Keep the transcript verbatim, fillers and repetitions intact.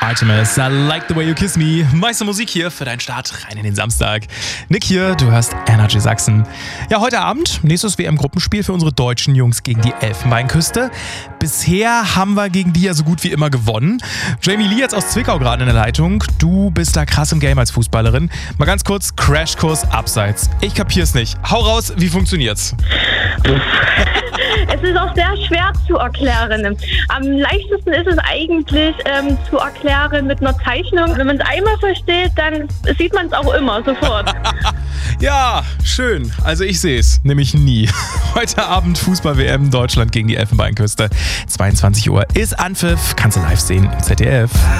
Artemis, I like the way you kiss me. Meiste Musik hier für deinen Start rein in den Samstag. Nick hier, du hörst Energy Sachsen. Ja, heute Abend, nächstes W M-Gruppenspiel für unsere deutschen Jungs gegen die Elfenbeinküste. Bisher haben wir gegen die ja so gut wie immer gewonnen. Jamie Lee jetzt aus Zwickau gerade in der Leitung. Du bist da krass im Game als Fußballerin. Mal ganz kurz, Crashkurs Abseits. Ich kapier's nicht. Hau raus, wie funktioniert's? Es ist auch sehr schwer zu erklären. Am leichtesten ist es eigentlich ähm, zu erklären mit einer Zeichnung. Wenn man es einmal versteht, dann sieht man es auch immer, sofort. Ja, schön. Also ich sehe es, nämlich nie. Heute Abend Fußball-W M Deutschland gegen die Elfenbeinküste. zweiundzwanzig Uhr ist Anpfiff, kannst du live sehen im Z D F.